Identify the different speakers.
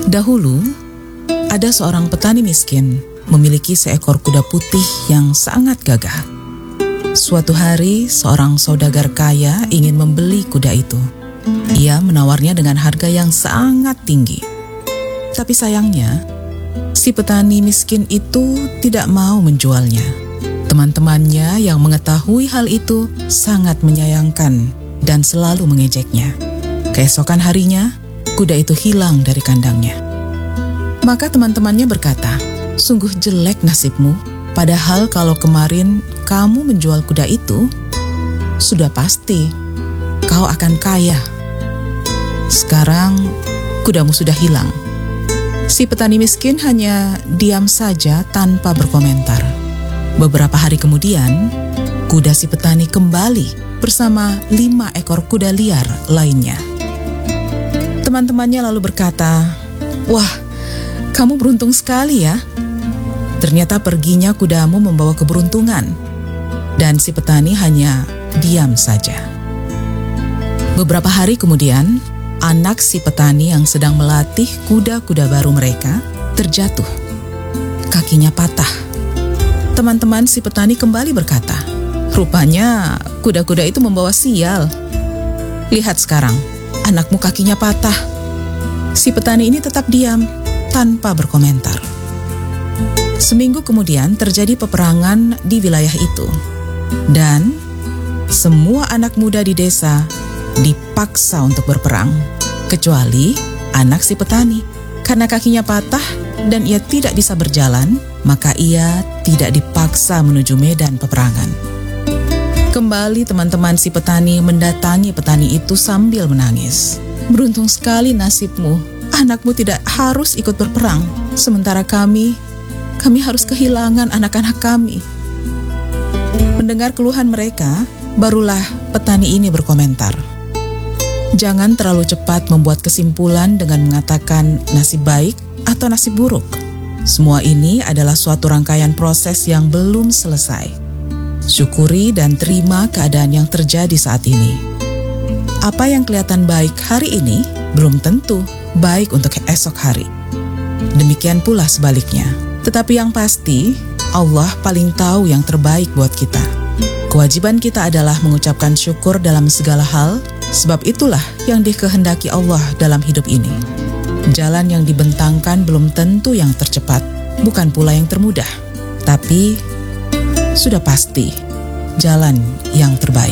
Speaker 1: Dahulu, ada seorang petani miskin memiliki seekor kuda putih yang sangat gagah. Suatu hari, seorang saudagar kaya ingin membeli kuda itu. Ia menawarnya dengan harga yang sangat tinggi. Tapi sayangnya, si petani miskin itu tidak mau menjualnya. Teman-temannya yang mengetahui hal itu sangat menyayangkan dan selalu mengejeknya. Keesokan harinya, kuda itu hilang dari kandangnya. Maka teman-temannya berkata, "Sungguh jelek nasibmu, padahal kalau kemarin kamu menjual kuda itu, sudah pasti kau akan kaya. Sekarang kudamu sudah hilang." Si petani miskin hanya diam saja tanpa berkomentar. Beberapa hari kemudian, kuda si petani kembali bersama 5 ekor kuda liar lainnya. Teman-temannya lalu berkata, "Wah, kamu beruntung sekali ya. Ternyata perginya kudamu membawa keberuntungan." Dan si petani hanya diam saja. Beberapa hari kemudian, anak si petani yang sedang melatih kuda-kuda baru mereka terjatuh. Kakinya patah. Teman-teman si petani kembali berkata, "Rupanya kuda-kuda itu membawa sial. Lihat sekarang, anakmu kakinya patah." Si petani ini tetap diam, tanpa berkomentar. Seminggu kemudian terjadi peperangan di wilayah itu. Dan semua anak muda di desa dipaksa untuk berperang, kecuali anak si petani. Karena kakinya patah dan ia tidak bisa berjalan, maka ia tidak dipaksa menuju medan peperangan. Kembali teman-teman si petani mendatangi petani itu sambil menangis. "Beruntung sekali nasibmu, anakmu tidak harus ikut berperang, sementara kami harus kehilangan anak-anak kami." Mendengar keluhan mereka, barulah petani ini berkomentar, "Jangan terlalu cepat membuat kesimpulan dengan mengatakan nasib baik atau nasib buruk. Semua ini adalah suatu rangkaian proses yang belum selesai. Syukuri dan terima keadaan yang terjadi saat ini. Apa yang kelihatan baik hari ini belum tentu baik untuk esok hari. Demikian pula sebaliknya. Tetapi yang pasti, Allah paling tahu yang terbaik buat kita. Kewajiban kita adalah mengucapkan syukur dalam segala hal, sebab itulah yang dikehendaki Allah dalam hidup ini. Jalan yang dibentangkan belum tentu yang tercepat, bukan pula yang termudah, tapi sudah pasti jalan yang terbaik."